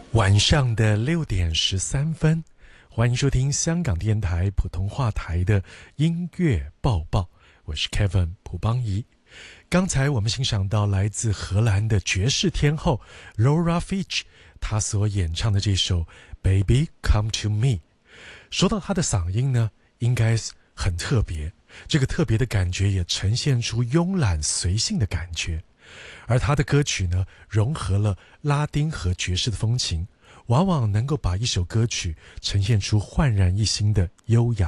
晚上的6:13，欢迎收听香港电台普通话台的音乐报报，我是 Kevin 蒲邦仪。刚才我们欣赏到来自荷兰的爵士天后 Laura Fitch 她所演唱的这首 Baby Come to Me。 说到她的嗓音呢，应该很特别，这个特别的感觉也呈现出慵懒随性的感觉。而他的歌曲呢，融合了拉丁和爵士的风情，往往能够把一首歌曲呈现出焕然一新的优雅